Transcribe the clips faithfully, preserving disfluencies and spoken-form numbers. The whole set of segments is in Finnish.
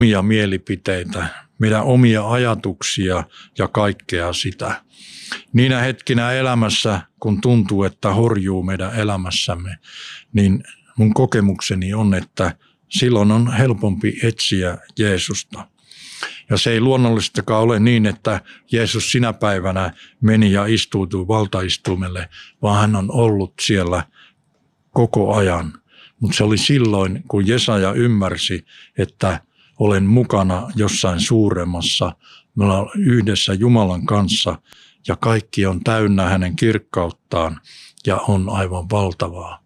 omia mielipiteitä, meidän omia ajatuksia ja kaikkea sitä. Niinä hetkinä elämässä, kun tuntuu, että horjuu meidän elämässämme, niin mun kokemukseni on, että silloin on helpompi etsiä Jeesusta. Ja se ei luonnollisestikaan ole niin, että Jeesus sinä päivänä meni ja istuutui valtaistuimelle, vaan hän on ollut siellä koko ajan. Mutta se oli silloin, kun Jesaja ymmärsi, että olen mukana jossain suuremmassa, me ollaan yhdessä Jumalan kanssa ja kaikki on täynnä hänen kirkkauttaan ja on aivan valtavaa.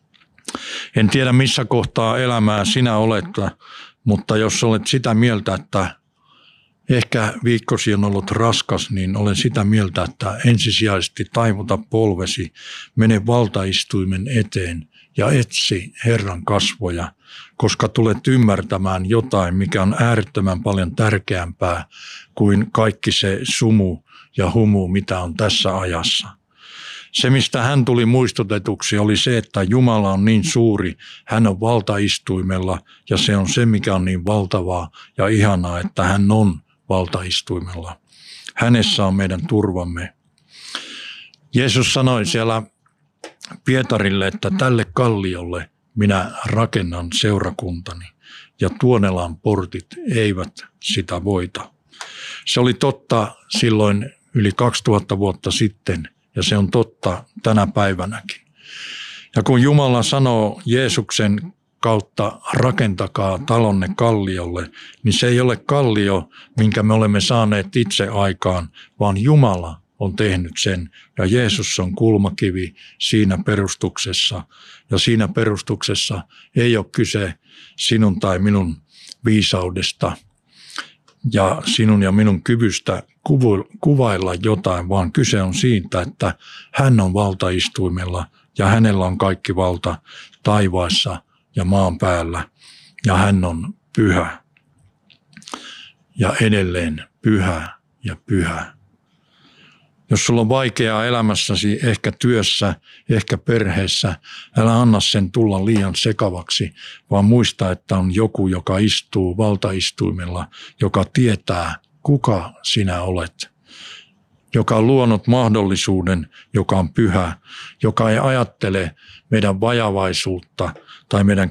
En tiedä missä kohtaa elämää sinä olet, mutta jos olet sitä mieltä, että ehkä viikkosi on ollut raskas, niin olen sitä mieltä, että ensisijaisesti taivuta polvesi, mene valtaistuimen eteen ja etsi Herran kasvoja, koska tulet ymmärtämään jotain, mikä on äärettömän paljon tärkeämpää kuin kaikki se sumu ja humu, mitä on tässä ajassa. Se, mistä hän tuli muistutetuksi, oli se, että Jumala on niin suuri, hän on valtaistuimella ja se on se, mikä on niin valtavaa ja ihanaa, että hän on valtaistuimella. Hänessä on meidän turvamme. Jeesus sanoi siellä Pietarille, että tälle kalliolle minä rakennan seurakuntani ja Tuonelan portit eivät sitä voita. Se oli totta silloin yli kaksituhatta vuotta sitten ja se on totta tänä päivänäkin. Ja kun Jumala sanoo Jeesuksen kautta rakentakaa talonne kalliolle, niin se ei ole kallio, minkä me olemme saaneet itse aikaan, vaan Jumala on tehnyt sen ja Jeesus on kulmakivi siinä perustuksessa. Ja siinä perustuksessa ei ole kyse sinun tai minun viisaudesta ja sinun ja minun kyvystä kuvailla jotain, vaan kyse on siitä, että hän on valtaistuimella ja hänellä on kaikki valta taivaassa ja maan päällä ja hän on pyhä ja edelleen pyhä ja pyhä. Jos sulla on vaikeaa elämässäsi, ehkä työssä, ehkä perheessä, älä anna sen tulla liian sekavaksi, vaan muista, että on joku, joka istuu valtaistuimella, joka tietää, kuka sinä olet, joka on luonut mahdollisuuden, joka on pyhä, joka ei ajattele meidän vajavaisuutta tai meidän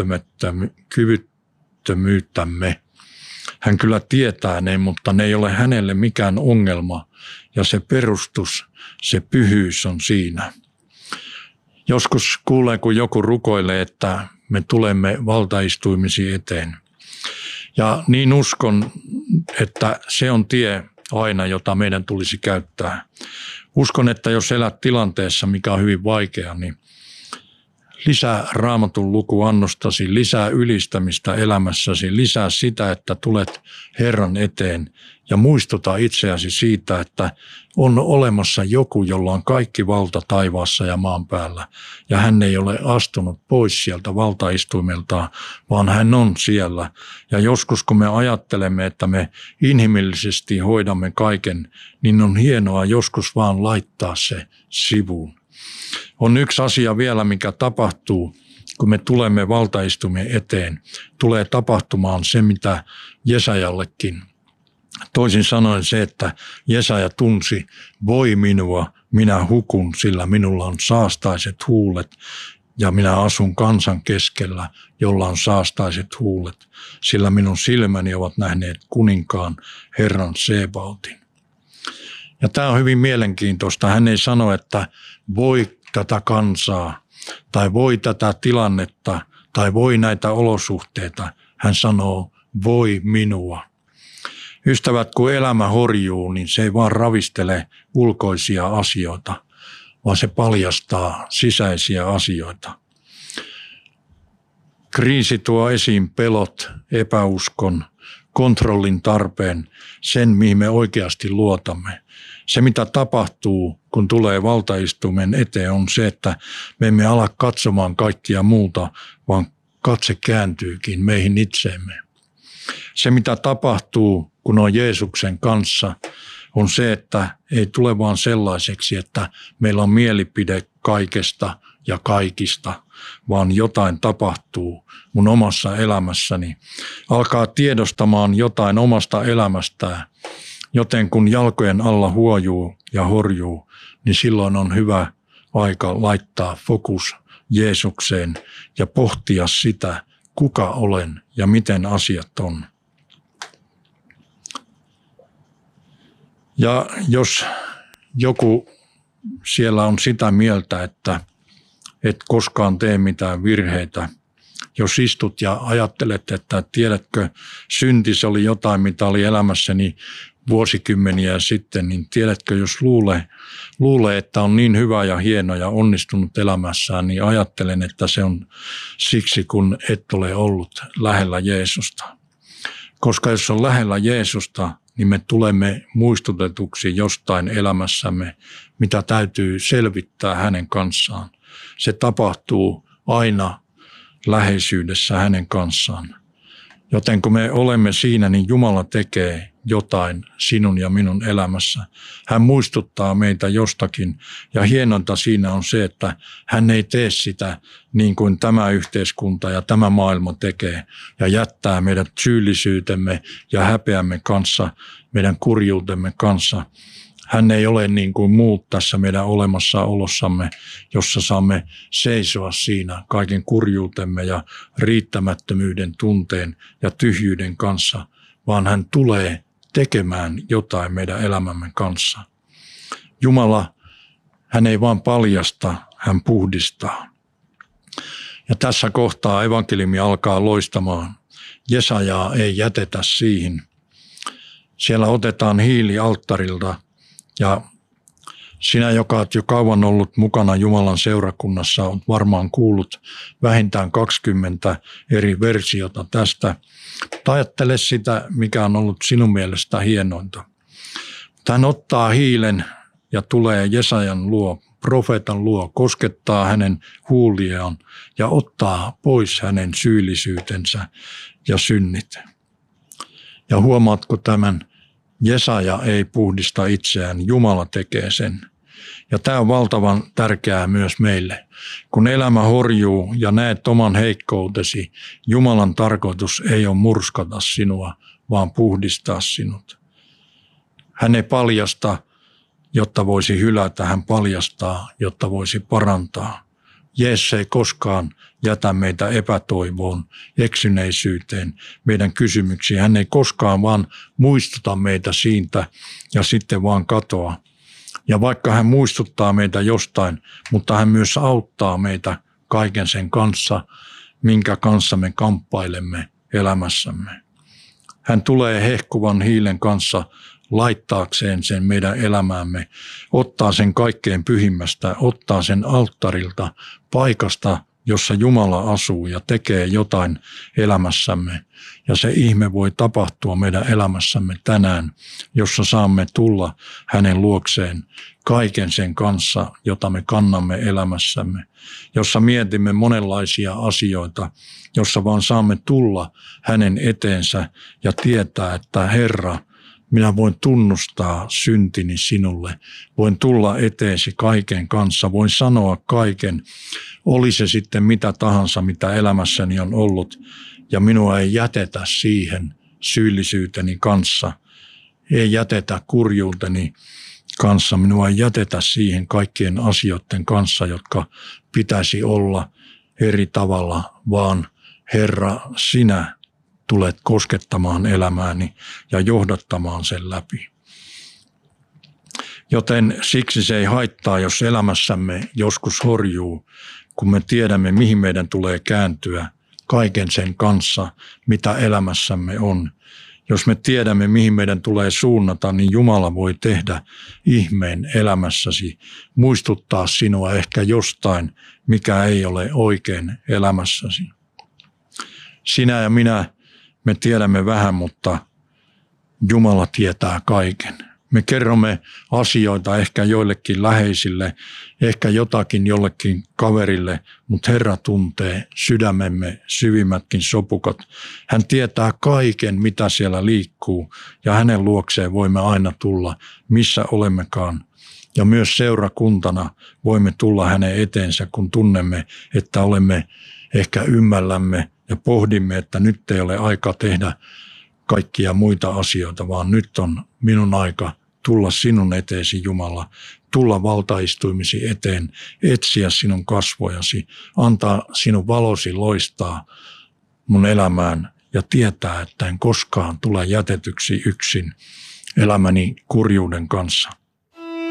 kyvyttömyyttämme. Hän kyllä tietää ne, mutta ne ei ole hänelle mikään ongelma. Ja se perustus, se pyhyys on siinä. Joskus kuulee, kun joku rukoilee, että me tulemme valtaistuimisi eteen. Ja niin uskon, että se on tie aina, jota meidän tulisi käyttää. Uskon, että jos elät tilanteessa, mikä on hyvin vaikea, niin lisää Raamatun lukuannostasi, lisää ylistämistä elämässäsi, lisää sitä, että tulet Herran eteen ja muistuta itseäsi siitä, että on olemassa joku, jolla on kaikki valta taivaassa ja maan päällä. Ja hän ei ole astunut pois sieltä valtaistuimeltaan, vaan hän on siellä. Ja joskus kun me ajattelemme, että me inhimillisesti hoidamme kaiken, niin on hienoa joskus vaan laittaa se sivuun. On yksi asia vielä, mikä tapahtuu, kun me tulemme valtaistuimen eteen. Tulee tapahtumaan se, mitä Jesajallekin. Toisin sanoen se, että Jesaja tunsi, voi minua, minä hukun, sillä minulla on saastaiset huulet ja minä asun kansan keskellä, jolla on saastaiset huulet, sillä minun silmäni ovat nähneet kuninkaan Herran Sebaotin. Ja tämä on hyvin mielenkiintoista. Hän ei sano, että voi tätä kansaa tai voi tätä tilannetta tai voi näitä olosuhteita. Hän sanoo, voi minua. Ystävät, kun elämä horjuu, niin se ei vaan ravistele ulkoisia asioita, vaan se paljastaa sisäisiä asioita. Kriisi tuo esiin pelot, epäuskon, kontrollin tarpeen, sen mihin me oikeasti luotamme. Se mitä tapahtuu, kun tulee valtaistuimen eteen, on se, että me emme ala katsomaan kaikkia muuta, vaan katse kääntyykin meihin itseemme. Se mitä tapahtuu, kun on Jeesuksen kanssa, on se, että ei tule vaan sellaiseksi, että meillä on mielipide kaikesta ja kaikista, vaan jotain tapahtuu mun omassa elämässäni. Alkaa tiedostamaan jotain omasta elämästään, joten kun jalkojen alla huojuu ja horjuu, niin silloin on hyvä aika laittaa fokus Jeesukseen ja pohtia sitä, kuka olen ja miten asiat on. Ja jos joku siellä on sitä mieltä, että et koskaan tee mitään virheitä, jos istut ja ajattelet, että tiedätkö, synti se oli jotain, mitä oli elämässäni vuosikymmeniä sitten, niin tiedätkö, jos luulee, luulee, että on niin hyvä ja hieno ja onnistunut elämässään, niin ajattelen, että se on siksi, kun et ole ollut lähellä Jeesusta. Koska jos on lähellä Jeesusta, niin me tulemme muistutetuksi jostain elämässämme, mitä täytyy selvittää hänen kanssaan. Se tapahtuu aina läheisyydessä hänen kanssaan. Joten kun me olemme siinä, niin Jumala tekee jotain sinun ja minun elämässä. Hän muistuttaa meitä jostakin ja hienonta siinä on se, että hän ei tee sitä niin kuin tämä yhteiskunta ja tämä maailma tekee ja jättää meidät syyllisyytemme ja häpeämme kanssa, meidän kurjuutemme kanssa. Hän ei ole niin kuin muut tässä meidän olemassaolossamme, jossa saamme seisoa siinä kaiken kurjuutemme ja riittämättömyyden tunteen ja tyhjyyden kanssa, vaan hän tulee tekemään jotain meidän elämämme kanssa. Jumala, hän ei vaan paljasta, hän puhdistaa. Ja tässä kohtaa evankeliumi alkaa loistamaan. Jesajaa ei jätetä siihen. Siellä otetaan hiili alttarilta. Ja sinä, joka olet jo kauan ollut mukana Jumalan seurakunnassa, olet varmaan kuullut vähintään kaksikymmentä eri versiota tästä. Mutta ajattele sitä, mikä on ollut sinun mielestä hienointa. Hän ottaa hiilen ja tulee Jesajan luo, profeetan luo, koskettaa hänen huuliaan ja ottaa pois hänen syyllisyytensä ja synnit. Ja huomaatko tämän? Jesaja ei puhdista itseään, Jumala tekee sen. Ja tämä on valtavan tärkeää myös meille. Kun elämä horjuu ja näet oman heikkoutesi, Jumalan tarkoitus ei ole murskata sinua, vaan puhdistaa sinut. Hän ei paljasta, jotta voisi hylätä, hän paljastaa, jotta voisi parantaa. Jeesus ei koskaan jätä meitä epätoivoon, eksyneisyyteen, meidän kysymyksiin. Hän ei koskaan vaan muistuta meitä siitä ja sitten vaan katoa. Ja vaikka hän muistuttaa meitä jostain, mutta hän myös auttaa meitä kaiken sen kanssa, minkä kanssa me kamppailemme elämässämme. Hän tulee hehkuvan hiilen kanssa laittaakseen sen meidän elämäämme, ottaa sen kaikkein pyhimmästä, ottaa sen alttarilta, paikasta, jossa Jumala asuu ja tekee jotain elämässämme. Ja se ihme voi tapahtua meidän elämässämme tänään, jossa saamme tulla hänen luokseen kaiken sen kanssa, jota me kannamme elämässämme, jossa mietimme monenlaisia asioita, jossa vaan saamme tulla hänen eteensä ja tietää, että Herra, minä voin tunnustaa syntini sinulle, voin tulla eteesi kaiken kanssa, voin sanoa kaiken, oli se sitten mitä tahansa, mitä elämässäni on ollut, ja minua ei jätetä siihen syyllisyyteni kanssa, ei jätetä kurjuuteni kanssa, minua ei jätetä siihen kaikkien asioiden kanssa, jotka pitäisi olla eri tavalla, vaan Herra, sinä tulet koskettamaan elämääni ja johdattamaan sen läpi. Joten siksi se ei haittaa, jos elämässämme joskus horjuu, kun me tiedämme, mihin meidän tulee kääntyä kaiken sen kanssa, mitä elämässämme on. Jos me tiedämme, mihin meidän tulee suunnata, niin Jumala voi tehdä ihmeen elämässäsi, muistuttaa sinua ehkä jostain, mikä ei ole oikein elämässäsi. Sinä ja minä, me tiedämme vähän, mutta Jumala tietää kaiken. Me kerromme asioita ehkä joillekin läheisille, ehkä jotakin jollekin kaverille, mutta Herra tuntee sydämemme syvimmätkin sopukat. Hän tietää kaiken, mitä siellä liikkuu, ja hänen luokseen voimme aina tulla, missä olemmekaan. Ja myös seurakuntana voimme tulla hänen eteensä, kun tunnemme, että olemme ehkä ymmällämme ja pohdimme, että nyt ei ole aika tehdä kaikkia muita asioita, vaan nyt on minun aika tulla sinun eteesi, Jumala, tulla valtaistuimisi eteen, etsiä sinun kasvojasi, antaa sinun valosi loistaa mun elämään ja tietää, että en koskaan tule jätetyksi yksin elämäni kurjuuden kanssa.